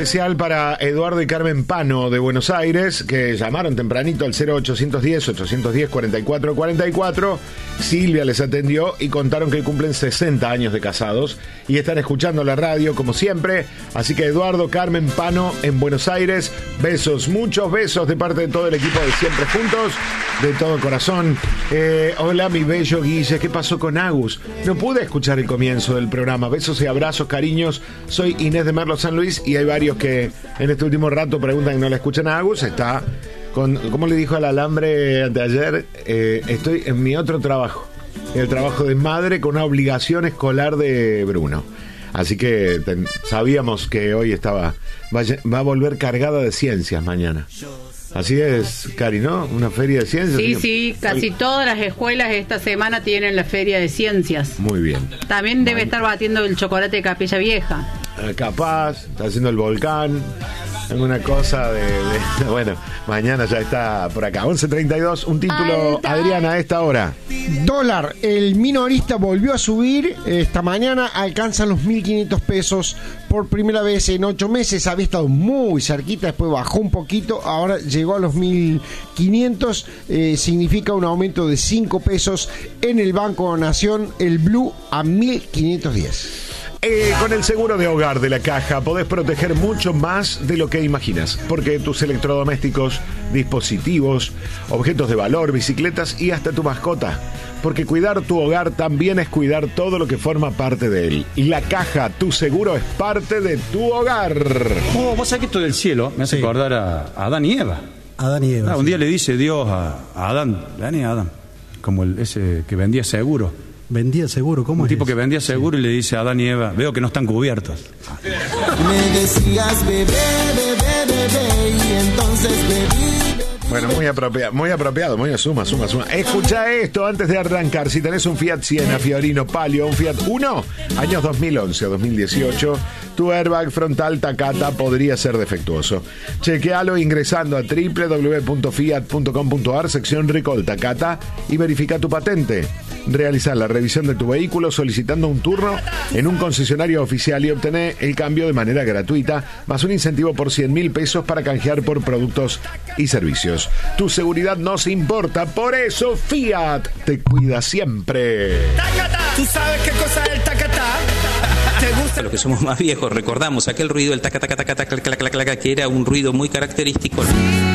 especial para Eduardo y Carmen Pano de Buenos Aires, que llamaron tempranito al 0810-810-4444. Silvia les atendió y contaron que cumplen 60 años de casados y están escuchando la radio como siempre. Así que Eduardo, Carmen Pano en Buenos Aires, besos, muchos besos de parte de todo el equipo de Siempre Juntos, de todo corazón. Hola mi bello Guille, ¿qué pasó con Agus? No pude escuchar el comienzo del programa. Besos y abrazos, cariños. Soy Inés de Merlo San Luis y hay varios que en este último rato preguntan que no la escuchan a Agus. Está con, ¿cómo le dijo al alambre anteayer? Estoy en mi otro trabajo, el trabajo de madre con una obligación escolar de Bruno. Así que sabíamos que hoy va a volver cargada de ciencias mañana. Así es, Cari, ¿no? Una feria de ciencias. Sí, casi todas las escuelas esta semana tienen la feria de ciencias. Muy bien. También debe estar batiendo el chocolate de Capilla Vieja. Capaz, está haciendo el volcán. Alguna cosa bueno, mañana ya está por acá. 11:32, un título, Adriana, a esta hora. Dólar, el minorista volvió a subir. Esta mañana alcanzan los 1.500 pesos por primera vez en 8 meses. Había estado muy cerquita, después bajó un poquito, ahora llegó a los 1.500. Significa un aumento de 5 pesos en el Banco Nación, el Blue a 1.510. Con el seguro de hogar de la Caja podés proteger mucho más de lo que imaginas, porque tus electrodomésticos, dispositivos, objetos de valor, bicicletas y hasta tu mascota. Porque cuidar tu hogar también es cuidar todo lo que forma parte de él. Y la Caja, tu seguro, es parte de tu hogar. Vos sabés que esto del cielo me hace acordar a Adán y Eva. Adán y Eva. Un día le dice Dios a Adán, Adán y Adán, como ese que vendía seguro. Vendía seguro, ¿cómo un es? Un tipo que vendía seguro, sí. Y le dice a Adán y Eva, veo que no están cubiertos. Me decías bebé, y entonces bebí. Bueno, muy apropiado, muy suma. Escucha esto antes de arrancar. Si tenés un Fiat Siena, Fiorino, Palio, un Fiat Uno, años 2011 o 2018, tu airbag frontal Takata podría ser defectuoso. Chequealo ingresando a www.fiat.com.ar, sección Recall Takata, y verifica tu patente. Realizar la revisión de tu vehículo solicitando un turno en un concesionario oficial y obtener el cambio de manera gratuita, más un incentivo por 100.000 pesos para canjear por productos y servicios. Tu seguridad nos importa, por eso Fiat te cuida siempre. ¡Takata! ¿Tú sabes qué cosa es el Takata? ¿Te gusta? Los que somos más viejos recordamos aquel ruido, el taca, que era un ruido muy característico.